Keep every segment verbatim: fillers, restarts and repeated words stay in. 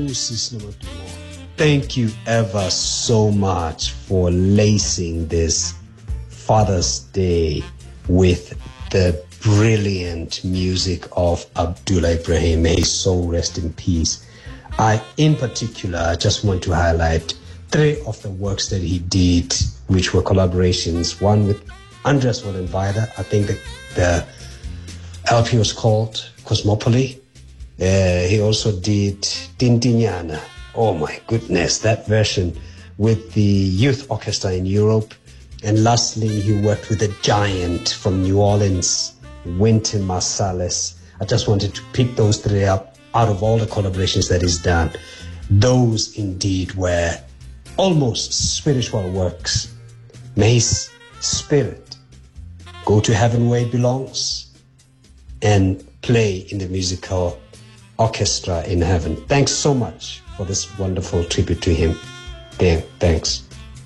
Thank you ever so much for lacing this Father's Day with the brilliant music of Abdullah Ibrahim. May his soul rest in peace. I, in particular, just want to highlight three of the works that he did, which were collaborations. One with Andreas Vollenweider. I think the, the L P was called Cosmopoly. Uh, he also did Tintignana. Oh my goodness, that version with the youth orchestra in Europe. And lastly, he worked with a giant from New Orleans, Wynton Marsalis. I just wanted to pick those three up out of all the collaborations that he's done. Those indeed were almost spiritual works. May his spirit go to heaven where it belongs and play in the musical orchestra in heaven. Thanks so much for this wonderful tribute to him. There, thanks.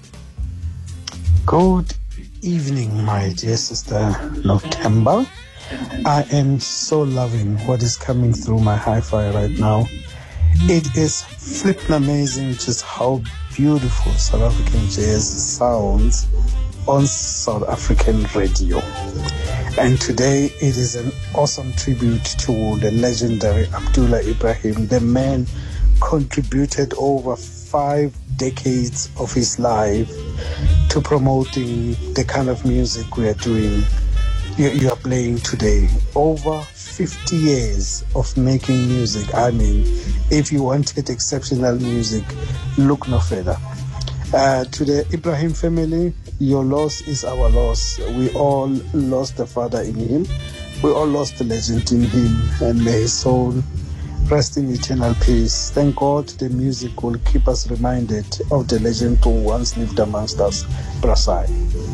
Good evening, my dear sister November. I am so loving what is coming through my hi-fi right now. It is flipping amazing just how beautiful South African jazz sounds on South African radio. And today it is an awesome tribute to the legendary Abdullah Ibrahim. The man contributed over five decades of his life to promoting the kind of music we are doing, you, you are playing today. Over fifty years of making music. I mean, if you wanted exceptional music, look no further. Uh, to the Ibrahim family, your loss is our loss. We all lost the father in him. We all lost the legend in him. And may his soul rest in eternal peace. Thank God the music will keep us reminded of the legend who once lived amongst us. Brasai.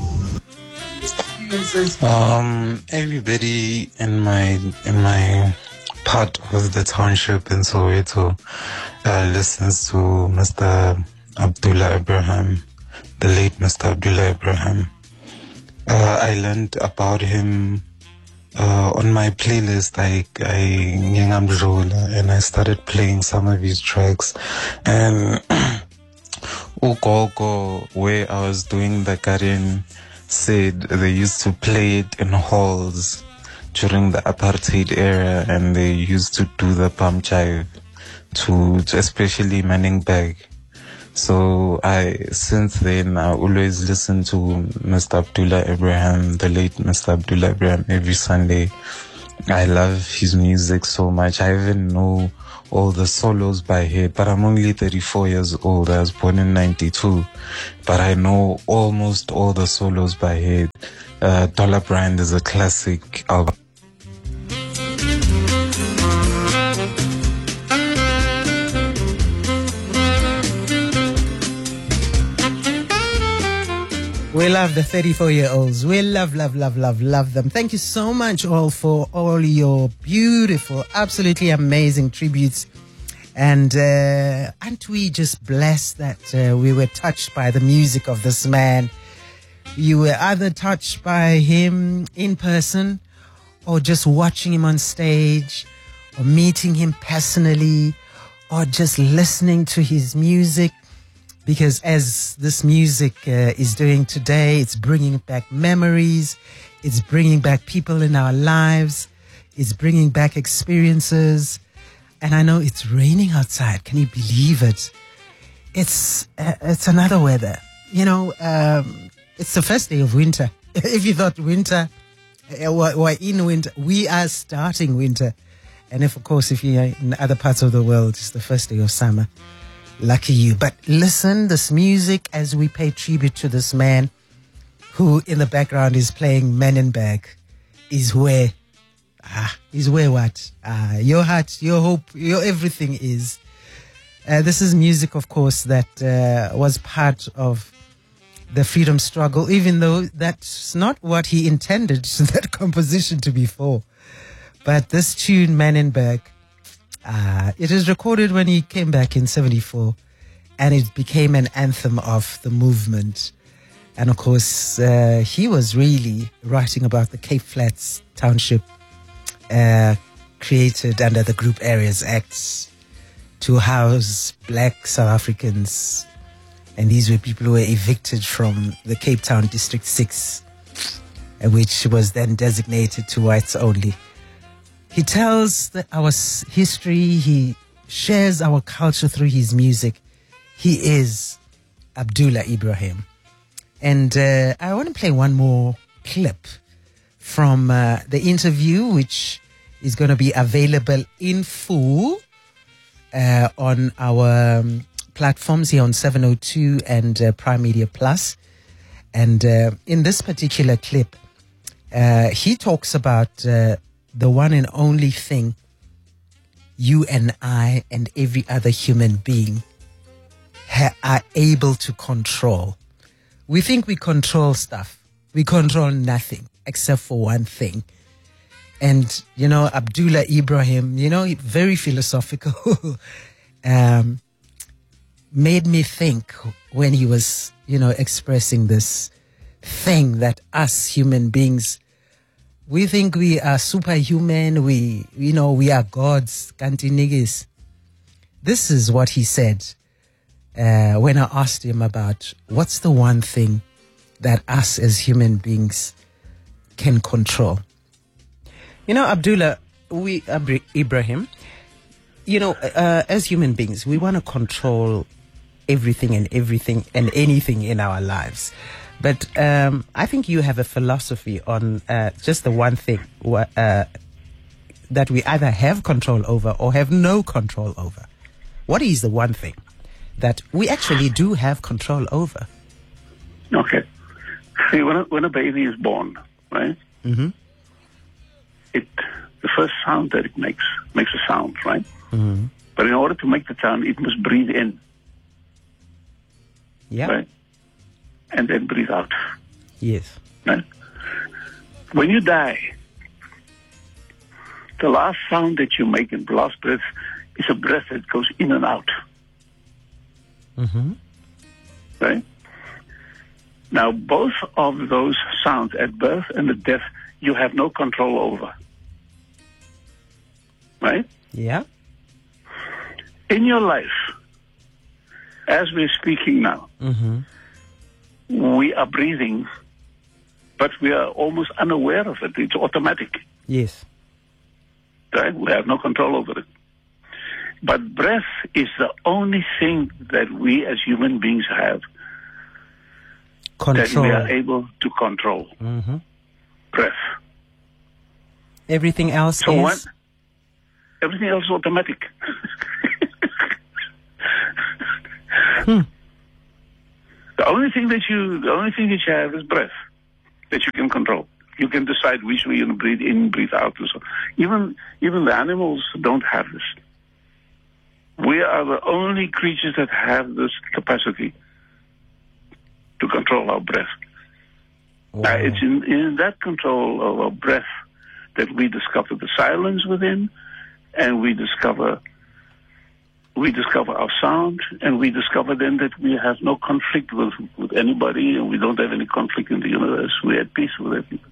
Um, everybody in my in my part of the township in Soweto uh, listens to Mister Abdullah Ibrahim, the late Mister Abdullah Ibrahim. Uh, I learned about him uh, on my playlist. I I and I started playing some of his tracks. And Ugogo, where I was doing the garden, said they used to play it in halls during the apartheid era, and they used to do the palm jive to, to especially Manningberg. So I, since then, I always listen to Mister Abdullah Ibrahim, the late Mister Abdullah Ibrahim, every Sunday. I love his music so much. I even know all the solos by head, but I'm only thirty-four years old. I was born in ninety-two, but I know almost all the solos by head. Uh, Dollar Brand is a classic album. We love the thirty-four-year-olds. We love, love, love, love, love them. Thank you so much all for all your beautiful, absolutely amazing tributes. And uh, aren't we just blessed that uh, we were touched by the music of this man? You were either touched by him in person or just watching him on stage or meeting him personally or just listening to his music. Because as this music uh, is doing today, it's bringing back memories, it's bringing back people in our lives, it's bringing back experiences. And I know it's raining outside. Can you believe it? It's uh, it's another weather. You know, um, it's the first day of winter. If you thought winter, uh, we're, we're in winter, we are starting winter. And if, of course, if you're in other parts of the world, it's the first day of summer. Lucky you. But listen, this music as we pay tribute to this man who in the background is playing Manningberg is where, ah, is where what? Ah, your heart, your hope, your everything is. Uh, this is music, of course, that uh, was part of the freedom struggle, even though that's not what he intended that composition to be for. But this tune, Manningberg, Uh, it was recorded when he came back in seventy-four, and it became an anthem of the movement. And of course, uh, he was really writing about the Cape Flats township uh, created under the Group Areas Act to house black South Africans. And these were people who were evicted from the Cape Town District six, which was then designated to whites only. He tells the, our s- history. He shares our culture through his music. He is Abdullah Ibrahim. And uh, I want to play one more clip from uh, the interview, which is going to be available in full uh, on our um, platforms here on seven oh two and uh, Prime Media Plus. And uh, in this particular clip, uh, he talks about uh, the one and only thing you and I and every other human being ha- are able to control. We think we control stuff. We control nothing except for one thing. And, you know, Abdullah Ibrahim, you know, very philosophical, um, made me think when he was, you know, expressing this thing that us human beings, we think we are superhuman, we, you know, we are gods, kanti niggas. This is what he said uh, when I asked him about what's the one thing that us as human beings can control. You know, Abdullah, we, Abri- Ibrahim, you know, uh, as human beings, we want to control everything and everything and anything in our lives. But um, I think you have a philosophy on uh, just the one thing uh, that we either have control over or have no control over. What is the one thing that we actually do have control over? Okay. See, when a, when a baby is born, right? Mm-hmm. It the first sound that it makes makes a sound, right? Mm-hmm. But in order to make the sound, it must breathe in, yeah, right, and then breathe out. Yes. Right? When you die, the last sound that you make in the last breath is a breath that goes in and out. Mm-hmm. Right? Now, both of those sounds at birth and at death, you have no control over. Right? Yeah. In your life, as we're speaking now, Mm-hmm. we are breathing, but we are almost unaware of it. It's automatic. Yes. Right? We have no control over it. But breath is the only thing that we as human beings have Control. that we are able to control. Mm-hmm. Breath. Everything else So is... what? Everything else is automatic. Hmm. The only thing that you, the only thing that you have is breath that you can control. You can decide which way you're going to breathe in, breathe out. And so, even even the animals don't have this. We are the only creatures that have this capacity to control our breath. Wow. Now, it's in, in that control of our breath that we discover the silence within, and we discover we discover our sound, and we discover then that we have no conflict with, with anybody, and we don't have any conflict in the universe. We're at peace with everything.